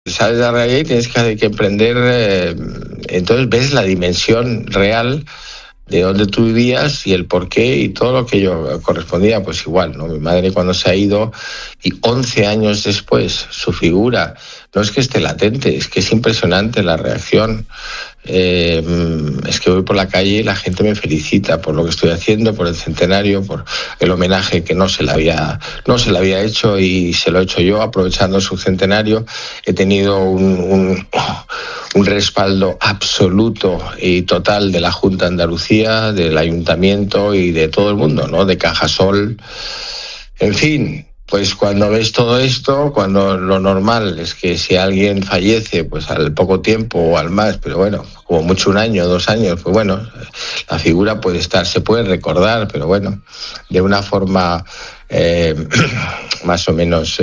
Sabes la realidad y tienes que emprender, entonces ves la dimensión real de dónde tú vivías y el porqué y todo lo que yo correspondía, pues igual, ¿no? Mi madre cuando se ha ido y 11 años después su figura, no es que esté latente, es que es impresionante la reacción. Es que voy por la calle y la gente me felicita por lo que estoy haciendo, por el centenario, por el homenaje que no se le había hecho y se lo he hecho yo aprovechando su centenario. He tenido un respaldo absoluto y total de la Junta de Andalucía, del Ayuntamiento y de todo el mundo, ¿no? De Cajasol. En fin, pues cuando ves todo esto, cuando lo normal es que si alguien fallece, pues al poco tiempo o al más, pero bueno, como mucho 1 año, 2 años, pues bueno, la figura se puede recordar, pero bueno, de una forma más o menos...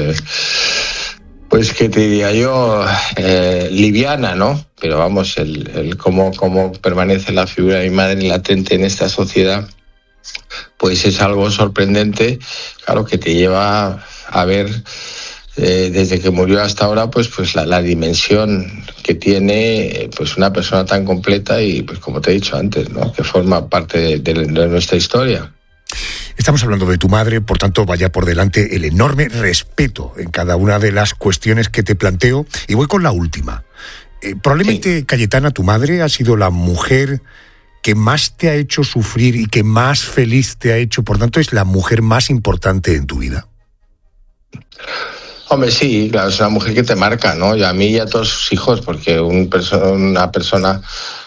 pues que te diría yo, liviana, ¿no? Pero vamos, el cómo permanece la figura de mi madre latente en esta sociedad, pues es algo sorprendente, claro, que te lleva a ver desde que murió hasta ahora, pues la dimensión que tiene pues una persona tan completa y, pues como te he dicho antes, ¿no? Que forma parte de nuestra historia. Estamos hablando de tu madre, por tanto, vaya por delante el enorme respeto en cada una de las cuestiones que te planteo. Y voy con la última. Probablemente, sí. Cayetana, tu madre ha sido la mujer que más te ha hecho sufrir y que más feliz te ha hecho. Por tanto, es la mujer más importante en tu vida. Hombre, sí, claro, es una mujer que te marca, ¿no? Y a mí y a todos sus hijos, porque una persona...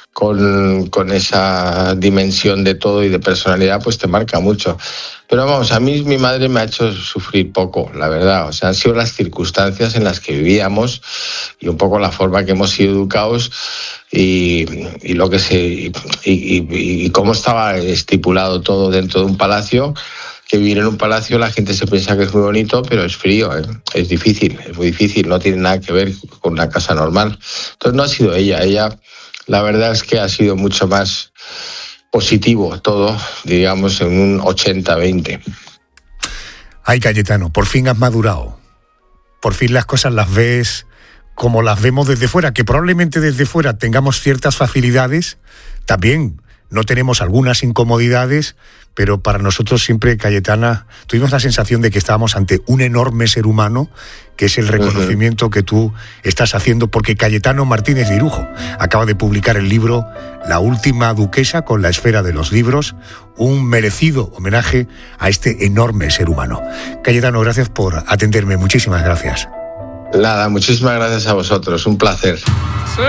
Con esa dimensión de todo y de personalidad, pues te marca mucho. Pero vamos, a mí mi madre me ha hecho sufrir poco, la verdad. O sea, han sido las circunstancias en las que vivíamos y un poco la forma que hemos sido educados y lo que y cómo estaba estipulado todo dentro de un palacio. Que vivir en un palacio, la gente se piensa que es muy bonito, pero es frío, ¿eh? Es difícil, es muy difícil, no tiene nada que ver con una casa normal. Entonces no ha sido ella, la verdad es que ha sido mucho más positivo todo, digamos, en un 80-20. Ay, Cayetano, por fin has madurado. Por fin las cosas las ves como las vemos desde fuera, que probablemente desde fuera tengamos ciertas facilidades, también no tenemos algunas incomodidades, pero para nosotros siempre, Cayetana, tuvimos la sensación de que estábamos ante un enorme ser humano, que es el reconocimiento que tú estás haciendo, porque Cayetano Martínez de Irujo acaba de publicar el libro La última duquesa con la esfera de los libros, un merecido homenaje a este enorme ser humano. Cayetano, gracias por atenderme, muchísimas gracias. Nada, muchísimas gracias a vosotros, un placer.